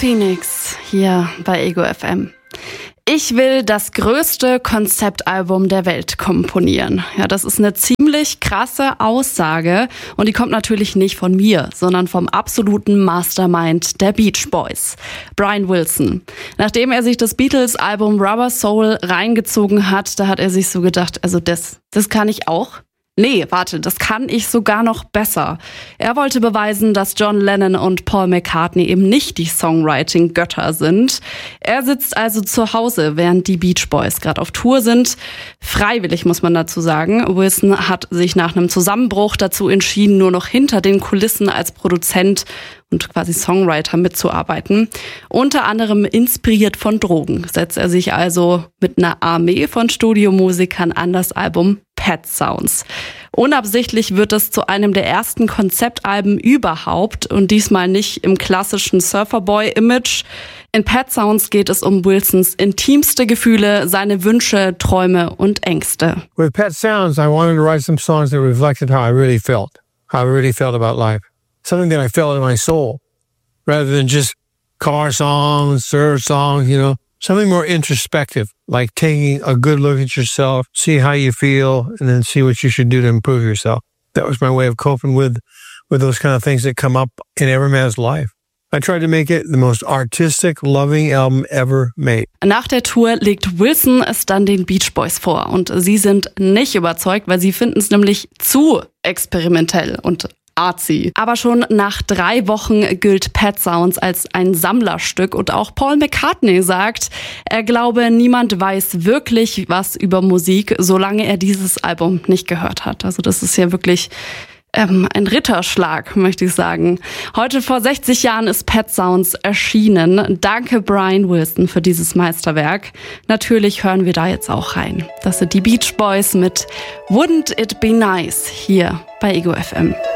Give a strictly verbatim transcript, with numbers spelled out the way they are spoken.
Phoenix hier bei Ego F M. Ich will das größte Konzeptalbum der Welt komponieren. Ja, das ist eine ziemlich krasse Aussage und die kommt natürlich nicht von mir, sondern vom absoluten Mastermind der Beach Boys, Brian Wilson. Nachdem er sich das Beatles-Album Rubber Soul reingezogen hat, da hat er sich so gedacht, also das, das kann ich auch. Nee, warte, das kann ich sogar noch besser. Er wollte beweisen, dass John Lennon und Paul McCartney eben nicht die Songwriting-Götter sind. Er sitzt also zu Hause, während die Beach Boys gerade auf Tour sind. Freiwillig, muss man dazu sagen. Wilson hat sich nach einem Zusammenbruch dazu entschieden, nur noch hinter den Kulissen als Produzent und quasi Songwriter mitzuarbeiten. Unter anderem inspiriert von Drogen setzt er sich also mit einer Armee von Studiomusikern an das Album Pet Sounds. Unabsichtlich wird es zu einem der ersten Konzeptalben überhaupt und diesmal nicht im klassischen Surferboy-Image. In Pet Sounds geht es um Wilsons intimste Gefühle, seine Wünsche, Träume und Ängste. With Pet Sounds, I wanted to write some songs that reflected how I really felt, how I really felt about life. Something that I felt in my soul, rather than just car songs, surf songs, you know. Something more introspective, like taking a good look at yourself, see how you feel, and then see what you should do to improve yourself. That was my way of coping with, with those kind of things that come up in every man's life. I tried to make it the most artistic, loving album ever made. Nach der Tour legt Wilson es dann den Beach Boys vor und sie sind nicht überzeugt, weil sie finden es nämlich zu experimentell und artsy. Aber schon nach drei Wochen gilt Pet Sounds als ein Sammlerstück und auch Paul McCartney sagt, er glaube, niemand weiß wirklich was über Musik, solange er dieses Album nicht gehört hat. Also das ist ja wirklich ähm, ein Ritterschlag, möchte ich sagen. Heute vor sechzig Jahren ist Pet Sounds erschienen. Danke Brian Wilson für dieses Meisterwerk. Natürlich hören wir da jetzt auch rein. Das sind die Beach Boys mit Wouldn't It Be Nice hier bei Ego F M.